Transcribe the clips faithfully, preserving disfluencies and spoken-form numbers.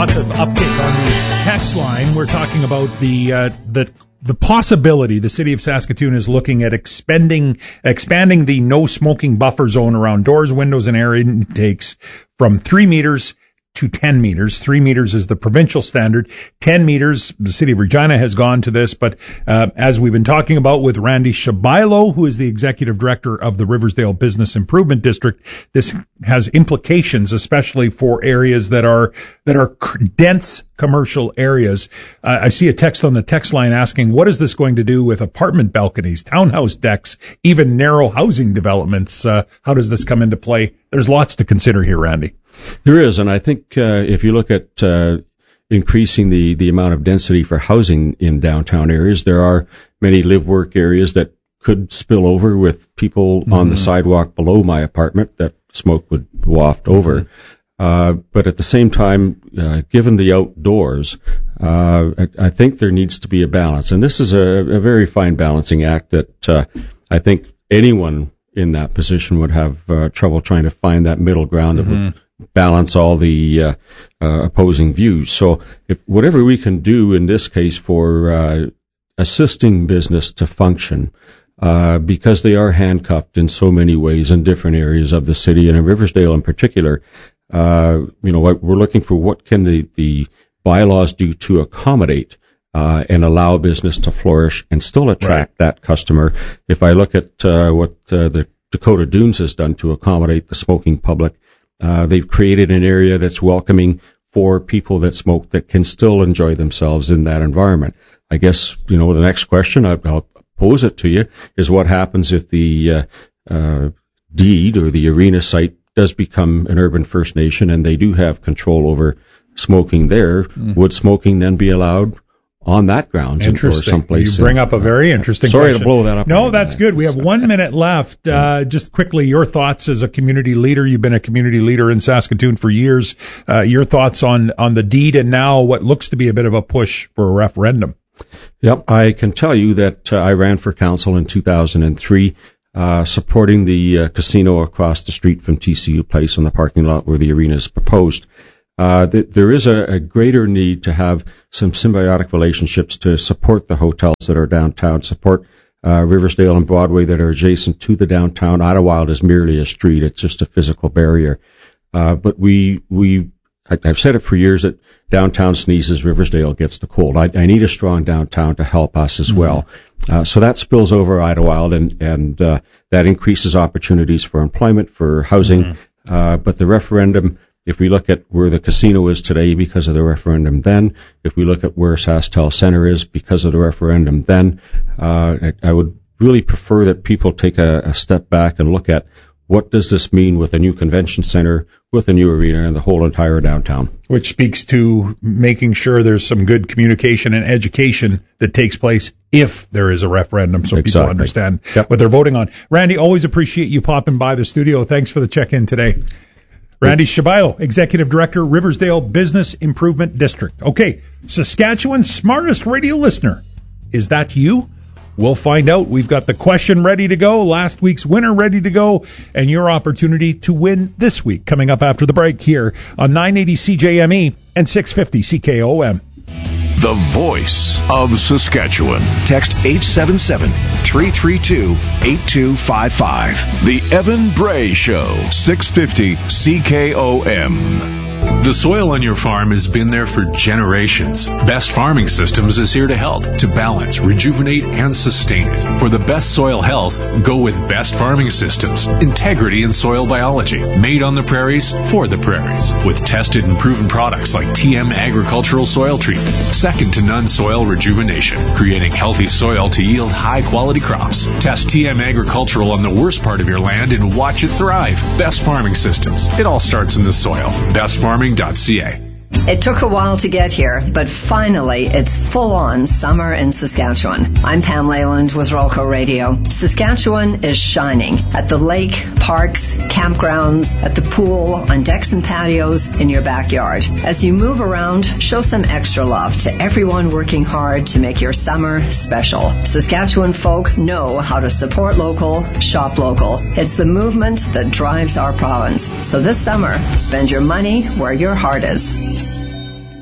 Lots of uptake on the text line. We're talking about the uh, the the possibility the city of Saskatoon is looking at expanding expanding the no smoking buffer zone around doors, windows, and air intakes from three meters to ten meters. Three meters is the provincial standard. Ten meters, the city of Regina has gone to this, but uh, as we've been talking about with Randy Shabailo, who is the executive director of the Riversdale Business Improvement District, this has implications, especially for areas that are that are dense commercial areas. Uh, I see a text on the text line asking, what is this going to do with apartment balconies, townhouse decks, even narrow housing developments? Uh, how does this come into play? There's lots to consider here, Randy. There is, and I think uh, if you look at uh, increasing the, the amount of density for housing in downtown areas, there are many live-work areas that could spill over with people mm-hmm. on the sidewalk below my apartment that smoke would waft over. Mm-hmm. Uh, but at the same time, uh, given the outdoors, uh, I, I think there needs to be a balance. And this is a, a very fine balancing act that uh, I think anyone in that position would have uh, trouble trying to find that middle ground that mm-hmm. would balance all the uh, uh, opposing views. So if whatever we can do in this case for uh, assisting business to function, uh, because they are handcuffed in so many ways in different areas of the city, and in Riversdale in particular, uh, you know, we're looking for what can the, the bylaws do to accommodate uh, and allow business to flourish and still attract right. that customer. If I look at uh, what uh, the Dakota Dunes has done to accommodate the smoking public, Uh, they've created an area that's welcoming for people that smoke that can still enjoy themselves in that environment. I guess, you know, the next question, I'll pose it to you, is what happens if the uh, uh, deed or the arena site does become an urban First Nation and they do have control over smoking there? Mm. Would smoking then be allowed on that grounds or someplace? You bring up a very interesting Sorry question. to blow that up. No, that's good. We have one minute left. Uh, just quickly, your thoughts as a community leader. You've been a community leader in Saskatoon for years. Uh, your thoughts on, on the deed and now what looks to be a bit of a push for a referendum. Yep. I can tell you that uh, I ran for council in two thousand three, uh, supporting the uh, casino across the street from T C U Place on the parking lot where the arena is proposed. Uh, th- there is a, a greater need to have some symbiotic relationships to support the hotels that are downtown, support uh, Riversdale and Broadway that are adjacent to the downtown. Idlewild is merely a street. It's just a physical barrier. Uh, but we, we, I, I've said it for years that downtown sneezes, Riversdale gets the cold. I, I need a strong downtown to help us as mm-hmm. well. Uh, so that spills over Idlewild and, and, uh, that increases opportunities for employment, for housing. Mm-hmm. Uh, but the referendum, if we look at where the casino is today because of the referendum then, if we look at where SaskTel Center is because of the referendum then, uh, I, I would really prefer that people take a, a step back and look at what does this mean with a new convention center, with a new arena, and the whole entire downtown. Which speaks to making sure there's some good communication and education that takes place if there is a referendum so exactly. people understand yep. what they're voting on. Randy, always appreciate you popping by the studio. Thanks for the check-in today. Randy Shabailo, Executive Director, Riversdale Business Improvement District. Okay, Saskatchewan's smartest radio listener. Is that you? We'll find out. We've got the question ready to go, last week's winner ready to go, and your opportunity to win this week coming up after the break here on nine eighty C J M E and six fifty C K O M. The voice of Saskatchewan. Text eight seven seven, three three two, eight two five five. The Evan Bray Show, six fifty C K O M. The soil on your farm has been there for generations. Best Farming Systems is here to help, to balance, rejuvenate, and sustain it. For the best soil health, go with Best Farming Systems. Integrity in soil biology. Made on the prairies, for the prairies. With tested and proven products like T M Agricultural Soil Treatment. Second to none soil rejuvenation. Creating healthy soil to yield high-quality crops. Test T M Agricultural on the worst part of your land and watch it thrive. Best Farming Systems. It all starts in the soil. best farming dot c a. It took a while to get here, but finally it's full-on summer in Saskatchewan. I'm Pam Leyland with Rolco Radio. Saskatchewan is shining at the lake, parks, campgrounds, at the pool, on decks and patios, in your backyard. As you move around, show some extra love to everyone working hard to make your summer special. Saskatchewan folk know how to support local, shop local. It's the movement that drives our province. So this summer, spend your money where your heart is.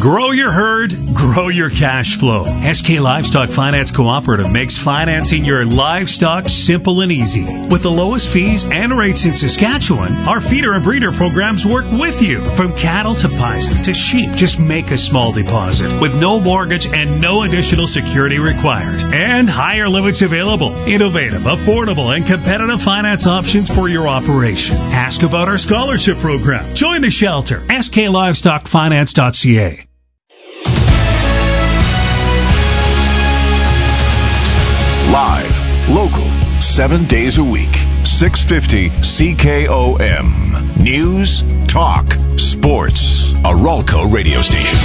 Grow your herd, grow your cash flow. S K Livestock Finance Cooperative makes financing your livestock simple and easy. With the lowest fees and rates in Saskatchewan, our feeder and breeder programs work with you. From cattle to bison to sheep, just make a small deposit with no mortgage and no additional security required. And higher limits available. Innovative, affordable, and competitive finance options for your operation. Ask about our scholarship program. Join the shelter. S K Livestock Finance dot C A. Live, local, seven days a week. six fifty C K O M. News, talk, sports. A Ralco radio station.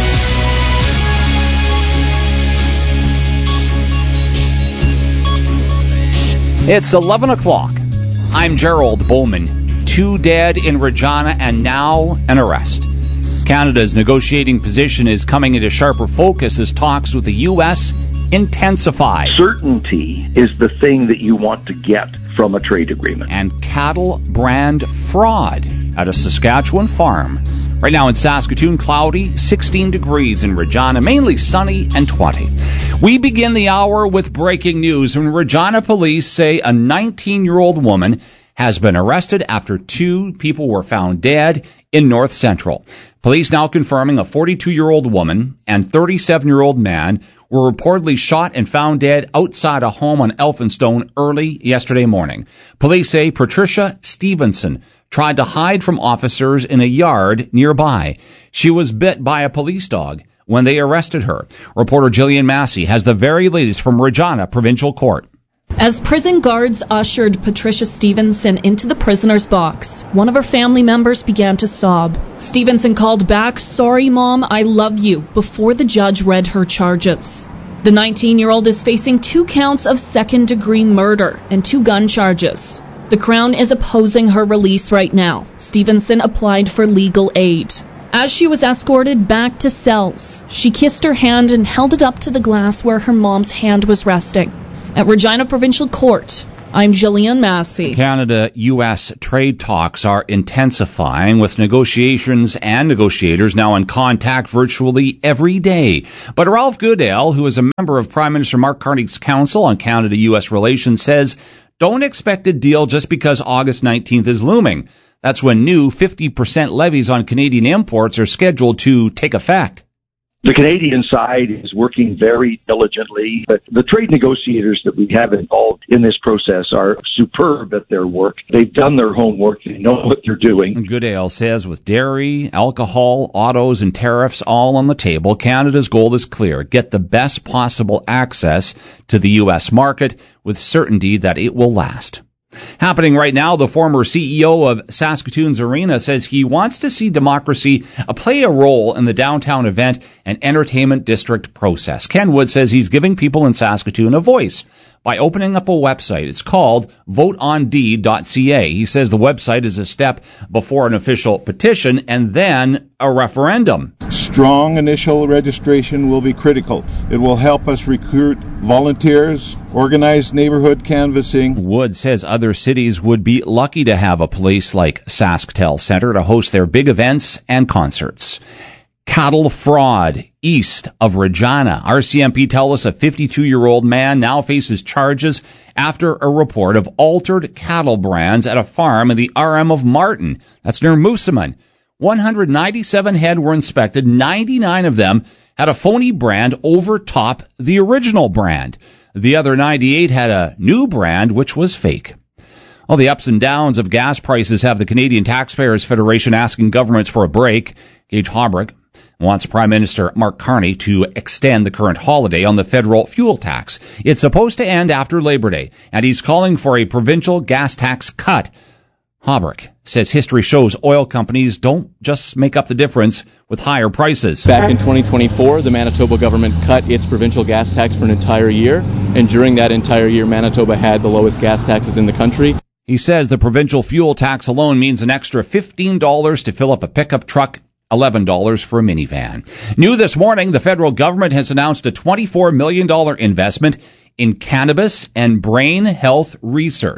It's eleven o'clock. I'm Gerald Bowman. Two dead in Regina and now an arrest. Canada's negotiating position is coming into sharper focus as talks with the U S intensify. Certainty is the thing that you want to get from a trade agreement. And cattle brand fraud at a Saskatchewan farm. Right now in Saskatoon, cloudy, sixteen degrees. In Regina, mainly sunny and twenty. We begin the hour with breaking news when Regina police say a nineteen-year-old woman has been arrested after two people were found dead in North Central. Police now confirming a forty-two-year-old woman and thirty-seven-year-old man were reportedly shot and found dead outside a home on Elphinstone early yesterday morning. Police say Patricia Stevenson tried to hide from officers in a yard nearby. She was bit by a police dog when they arrested her. Reporter Jillian Massey has the very latest from Regina Provincial Court. As prison guards ushered Patricia Stevenson into the prisoner's box, one of her family members began to sob. Stevenson called back, "Sorry, Mom, I love you," before the judge read her charges. The nineteen-year-old is facing two counts of second-degree murder and two gun charges. The Crown is opposing her release right now. Stevenson applied for legal aid. As she was escorted back to cells, she kissed her hand and held it up to the glass where her mom's hand was resting. At Regina Provincial Court, I'm Jillian Massey. Canada-U S trade talks are intensifying, with negotiations and negotiators now in contact virtually every day. But Ralph Goodale, who is a member of Prime Minister Mark Carney's Council on Canada-U S Relations, says don't expect a deal just because August nineteenth is looming. That's when new fifty percent levies on Canadian imports are scheduled to take effect. The Canadian side is working very diligently, but the trade negotiators that we have involved in this process are superb at their work. They've done their homework. They know what they're doing. Goodale says with dairy, alcohol, autos, and tariffs all on the table, Canada's goal is clear: get the best possible access to the U S market with certainty that it will last. Happening right now, the former C E O of Saskatoon's Arena says he wants to see democracy play a role in the downtown event and entertainment district process. Ken Wood says he's giving people in Saskatoon a voice by opening up a website. It's called vote on d dot c a. He says the website is a step before an official petition and then a referendum. Strong initial registration will be critical. It will help us recruit volunteers, organize neighborhood canvassing. Wood says other cities would be lucky to have a place like SaskTel Centre to host their big events and concerts. Cattle fraud east of Regina. R C M P tell us a fifty-two-year-old man now faces charges after a report of altered cattle brands at a farm in the R M of Martin. That's near Moosomin. one hundred ninety-seven head were inspected. ninety-nine of them had a phony brand overtop the original brand. The other ninety-eight had a new brand, which was fake. All the ups and downs of gas prices have the Canadian Taxpayers Federation asking governments for a break. Gage Hobrook wants Prime Minister Mark Carney to extend the current holiday on the federal fuel tax. It's supposed to end after Labor Day, and he's calling for a provincial gas tax cut. Hobrook says history shows oil companies don't just make up the difference with higher prices. Back in twenty twenty-four, the Manitoba government cut its provincial gas tax for an entire year, and during that entire year, Manitoba had the lowest gas taxes in the country. He says the provincial fuel tax alone means an extra fifteen dollars to fill up a pickup truck, eleven dollars for a minivan. New this morning, the federal government has announced a twenty-four million dollars investment in cannabis and brain health research.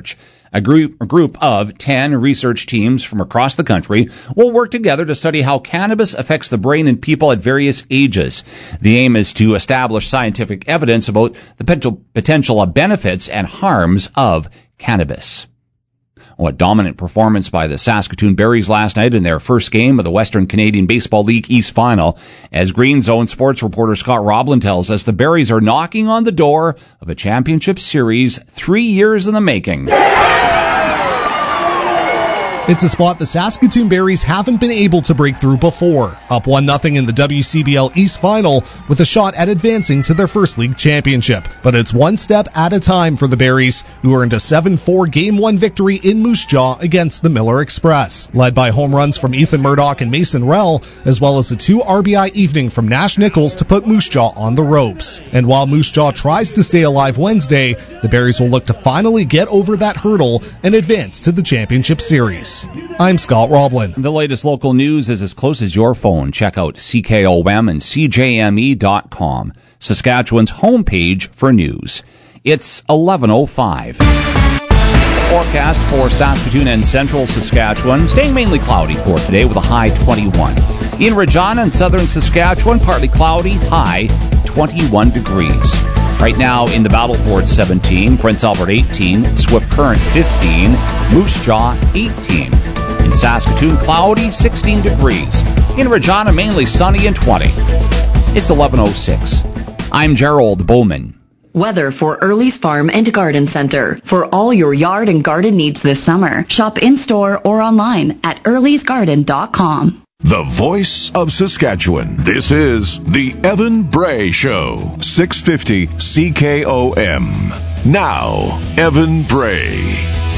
A group, a group of ten research teams from across the country will work together to study how cannabis affects the brain in people at various ages. The aim is to establish scientific evidence about the potential, potential benefits and harms of cannabis. What dominant performance by the Saskatoon Berries last night in their first game of the Western Canadian Baseball League East Final. As Green Zone sports reporter Scott Roblin tells us, the Berries are knocking on the door of a championship series three years in the making. It's a spot the Saskatoon Berries haven't been able to break through before. Up one nothing in the W C B L East Final with a shot at advancing to their first league championship. But it's one step at a time for the Berries, who earned a seven four Game one victory in Moose Jaw against the Miller Express. Led by home runs from Ethan Murdoch and Mason Rell, as well as a two R B I evening from Nash Nichols to put Moose Jaw on the ropes. And while Moose Jaw tries to stay alive Wednesday, the Berries will look to finally get over that hurdle and advance to the championship series. I'm Scott Roblin. The latest local news is as close as your phone. Check out C K O M and C J M E dot com, Saskatchewan's homepage for news. It's eleven oh five. Forecast for Saskatoon and central Saskatchewan, staying mainly cloudy for today with a high twenty-one. In Regina and southern Saskatchewan, partly cloudy, high twenty-one degrees. Right now in the Battleford seventeen, Prince Albert eighteen, Swift Current fifteen, Moose Jaw eighteen. In Saskatoon, cloudy, sixteen degrees. In Regina, mainly sunny and twenty. It's eleven oh six. I'm Gerald Bowman. Weather for Early's Farm and Garden Center. For all your yard and garden needs this summer, shop in-store or online at earlys garden dot com. The voice of Saskatchewan. This is the Evan Bray Show. six fifty C K O M. Now, Evan Bray.